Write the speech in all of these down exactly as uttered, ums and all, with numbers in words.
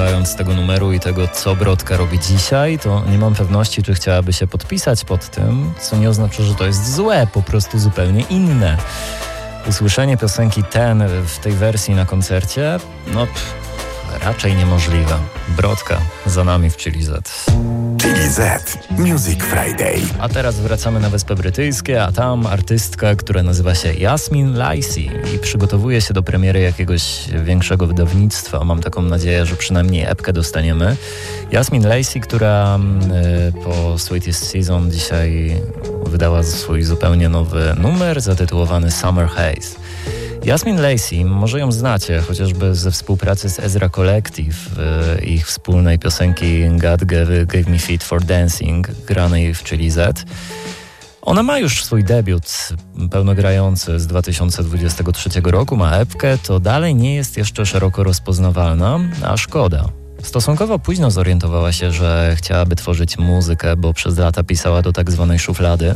słuchając tego numeru i tego, co Brodka robi dzisiaj, to nie mam pewności, czy chciałaby się podpisać pod tym, co nie oznacza, że to jest złe, po prostu zupełnie inne. Usłyszenie piosenki Ten w tej wersji na koncercie, no pff, raczej niemożliwe. Brodka za nami w Chili Z. Chili Z Music Friday. A teraz wracamy na Wyspy Brytyjskie, a tam artystka, która nazywa się Yasmin Lacey i przygotowuje się do premiery jakiegoś większego wydawnictwa. Mam taką nadzieję, że przynajmniej epkę dostaniemy. Yasmin Lacey, która y, po Sweetest Season dzisiaj wydała swój zupełnie nowy numer zatytułowany Summer Haze. Yasmin Lacey, może ją znacie, chociażby ze współpracy z Ezra Collective, y, ich wspólnej piosenki God Gave, Gave Me Feet for Dancing, granej w Chili Z. Ona ma już swój debiut pełnogrający z dwa tysiące dwudziestego trzeciego roku, ma epkę, to dalej nie jest jeszcze szeroko rozpoznawalna, a szkoda. Stosunkowo późno zorientowała się, że chciałaby tworzyć muzykę, bo przez lata pisała do tak zwanej szuflady.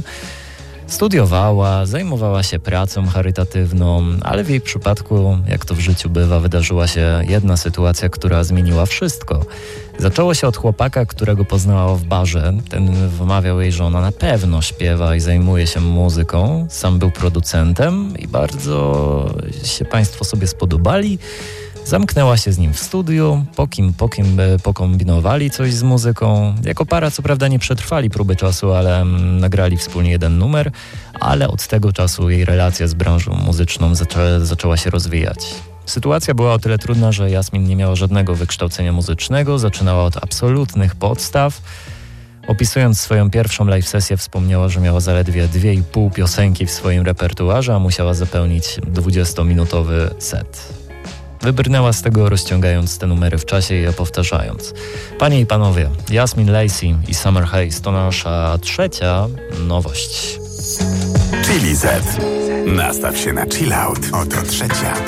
Studiowała, zajmowała się pracą charytatywną, ale w jej przypadku, jak to w życiu bywa, wydarzyła się jedna sytuacja, która zmieniła wszystko. Zaczęło się od chłopaka, którego poznała w barze. Ten wmawiał jej, że ona na pewno śpiewa i zajmuje się muzyką. Sam był producentem i bardzo się państwo sobie spodobali. Zamknęła się z nim w studiu, po kim, po kim pokombinowali coś z muzyką. Jako para co prawda nie przetrwali próby czasu, ale nagrali wspólnie jeden numer, ale od tego czasu jej relacja z branżą muzyczną zaczę, zaczęła się rozwijać. Sytuacja była o tyle trudna, że Yasmin nie miała żadnego wykształcenia muzycznego, zaczynała od absolutnych podstaw. Opisując swoją pierwszą live sesję wspomniała, że miała zaledwie dwie i pół piosenki w swoim repertuarze, a musiała zapełnić dwudziestominutowy set. Wybrnęła z tego, rozciągając te numery w czasie i je powtarzając. Panie i panowie, Yasmin Lacey i Summer Haze to nasza trzecia nowość. Chili Z. Nastaw się na chill out. Oto trzecia.